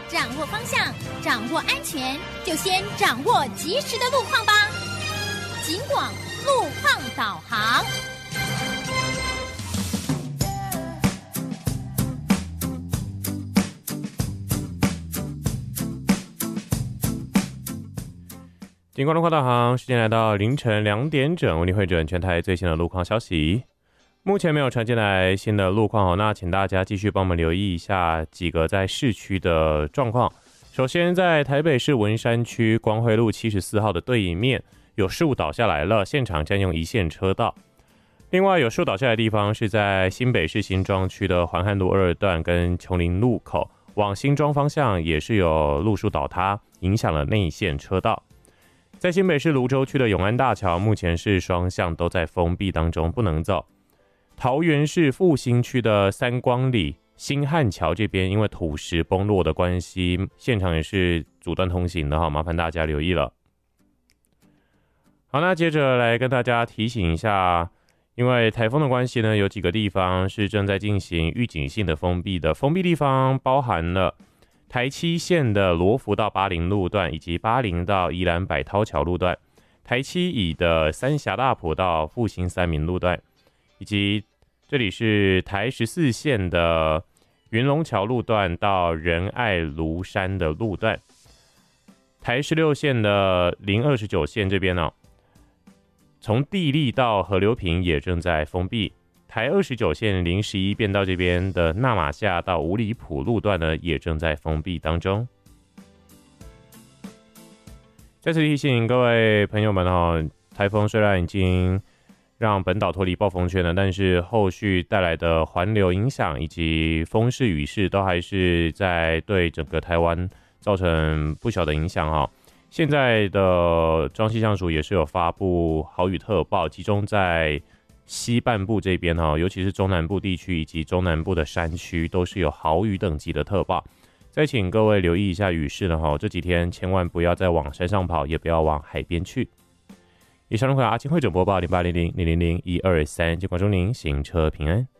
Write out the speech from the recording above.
掌握方向，掌握安全，就先掌握及时的路况吧。警广路况导航。 警广路况导航，时间来到凌晨2点整，为您汇整全台最新的路况消息。目前没有传进来新的路况，那请大家继续帮我们留意一下几个在市区的状况。首先，在台北市文山区光辉路74号的对面，有树倒下来了，现场占用一线车道。另外，有树倒下来的地方是在新北市新庄区的环汉路2段跟琼林路口，往新庄方向也是有路树倒塌，影响了内线车道。在新北市芦洲区的永安大桥，目前是双向都在封闭当中，不能走。桃园市复兴区的三光里新汉桥这边，因为土石崩落的关系，现场也是阻断通行的哈，麻烦大家留意了。好，那接着来跟大家提醒一下，因为台风的关系呢，有几个地方是正在进行预警性的封闭的。封闭地方包含了台七线的罗浮到巴陵路段，以及巴陵到宜兰百韬桥路段，台七乙的三峡大埔到复兴三民路段，以及这里是台14线的云龙桥路段到仁爱庐山的路段，台16线的029线这边呢，从地利到河流坪也正在封闭。台29线011变道这边的纳马夏到五里埔路段呢，也正在封闭当中。再次提醒各位朋友们哦，台风虽然已经让本岛脱离暴风圈了，但是后续带来的环流影响以及风势雨势都还是在对整个台湾造成不小的影响哦。现在的中央气象署也是有发布豪雨特报，集中在西半部这边哈，尤其是中南部地区以及中南部的山区，都是有豪雨等级的特报。再请各位留意一下雨势了哈，这几天千万不要再往山上跑，也不要往海边去。以上的话，阿青会整播报0800000123，就关祝您行车平安。